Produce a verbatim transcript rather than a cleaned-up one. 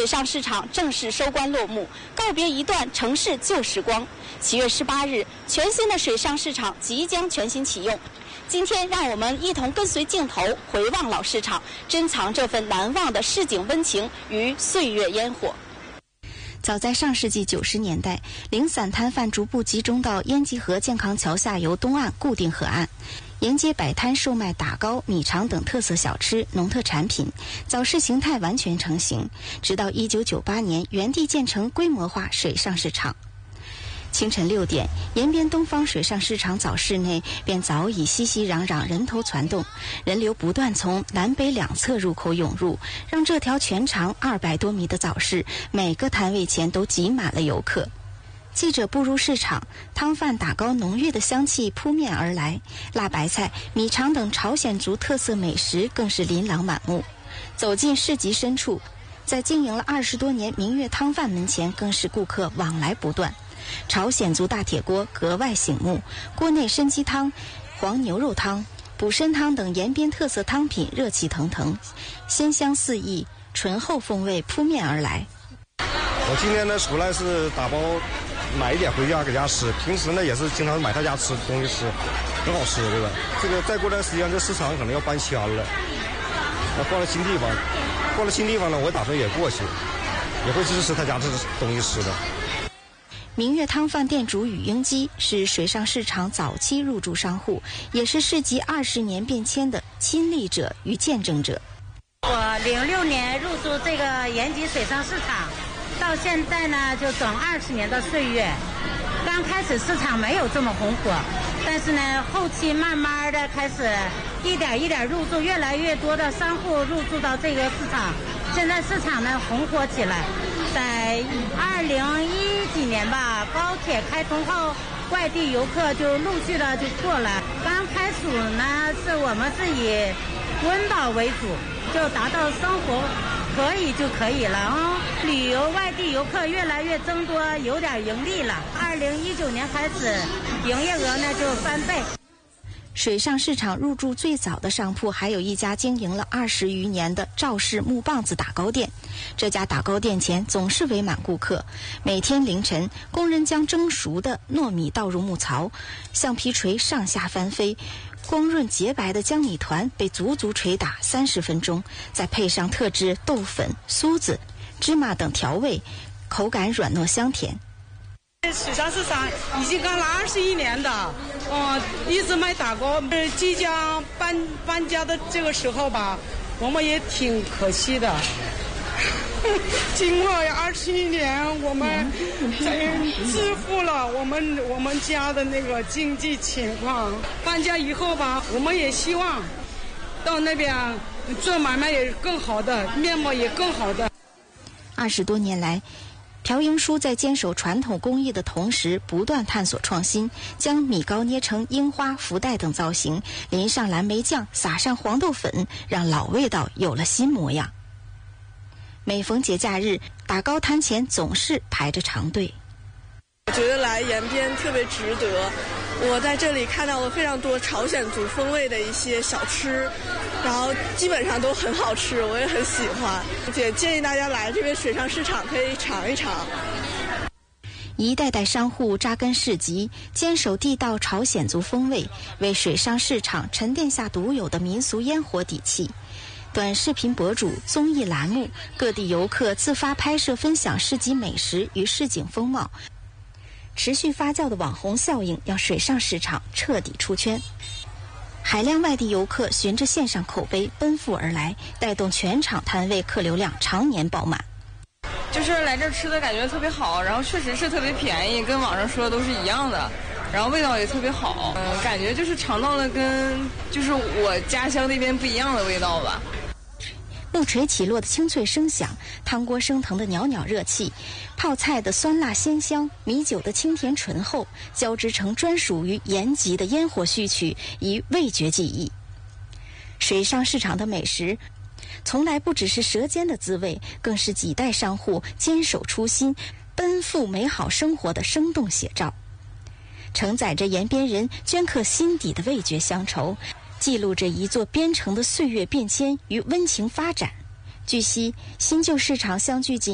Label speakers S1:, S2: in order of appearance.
S1: 水上市场正式收官落幕，告别一段城市旧时光。七月十八日，全新的水上市场即将全新启用。今天，让我们一同跟随镜头回望老市场，珍藏这份难忘的市井温情与岁月烟火。早在上世纪九十年代，零散摊贩逐步集中到烟集河健康桥下游东岸固定河岸，沿街摆摊售卖打糕、米肠等特色小吃、农特产品，早市形态完全成型。直到一九九八年，原地建成规模化水上市场。清晨六点，延边东方水上市场早市内便早已熙熙攘攘，人头攒动，人流不断从南北两侧入口涌入，让这条全长二百多米的早市每个摊位前都挤满了游客。记者步入市场，汤饭打糕浓郁的香气扑面而来，辣白菜、米肠等朝鲜族特色美食更是琳琅满目。走进市集深处，在经营了二十多年明月汤饭门前，更是顾客往来不断。朝鲜族大铁锅格外醒目，锅内参鸡汤、黄牛肉汤、补参汤等延边特色汤品热气腾腾，鲜香四溢，醇厚风味扑面而来。
S2: 我今天呢出来是打包买一点回家给家吃，平时呢也是经常买他家吃东西吃，很好吃，对吧？这个再过段时间这市场可能要搬迁了，那换了新地方，换了新地方呢，我打算也过去，也会支持他家这东西吃的。
S1: 明月汤饭店主语英基是水上市场早期入驻商户，也是市集二十年变迁的亲历者与见证者。
S3: 我零六年入驻这个延吉水上市场，到现在呢就整二十年的岁月。刚开始市场没有这么红火，但是呢后期慢慢的开始一点一点入驻，越来越多的商户入驻到这个市场，现在市场呢红火起来。在二零一几年吧，高铁开通后，外地游客就陆续的就过来。刚开始呢，是我们是以温岛为主，就达到生活可以就可以了啊、哦。旅游外地游客越来越增多，有点盈利了。二零一九年开始，营业额呢就翻倍。
S1: 水上市场入驻最早的商铺，还有一家经营了二十余年的赵氏木棒子打糕店。这家打糕店前总是围满顾客，每天凌晨，工人将蒸熟的糯米倒入木槽，橡皮锤上下翻飞，光润洁白的江米团被足足捶打三十分钟，再配上特制豆粉、酥子、芝麻等调味，口感软糯香甜。
S4: 水上市场已经干了二十一年的，呃，一直卖打糕。即将搬搬家的这个时候吧，我们也挺可惜的。经过二十一年，我们支付了我们我们家的那个经济情况。搬家以后吧，我们也希望到那边做买卖也更好的，面貌也更好的。
S1: 二十多年来，朴英叔在坚守传统工艺的同时，不断探索创新，将米糕捏成樱花、福袋等造型，淋上蓝莓酱，撒上黄豆粉，让老味道有了新模样。每逢节假日，打糕摊前总是排着长队。
S5: 我觉得来延边特别值得，我在这里看到了非常多朝鲜族风味的一些小吃，然后基本上都很好吃，我也很喜欢，也建议大家来这边水上市场可以尝一尝。
S1: 一代代商户扎根市集，坚守地道朝鲜族风味，为水上市场沉淀下独有的民俗烟火底气。短视频博主、综艺栏目、各地游客自发拍摄分享市集美食与市井风貌，持续发酵的网红效应让水上市场彻底出圈。海量外地游客循着线上口碑奔赴而来，带动全场摊位客流量常年爆满。
S6: 就是来这儿吃的感觉特别好，然后确实是特别便宜，跟网上说的都是一样的，然后味道也特别好，嗯，感觉就是尝到了跟就是我家乡那边不一样的味道吧。
S1: 木锤起落的清脆声响，汤锅升腾的袅袅热气，泡菜的酸辣鲜香，米酒的清甜醇厚，交织成专属于延吉的烟火序曲与味觉记忆。水上市场的美食从来不只是舌尖的滋味，更是几代商户坚守初心、奔赴美好生活的生动写照，承载着延边人镌刻心底的味觉乡愁，记录着一座边城的岁月变迁与温情发展。据悉，新旧市场相距仅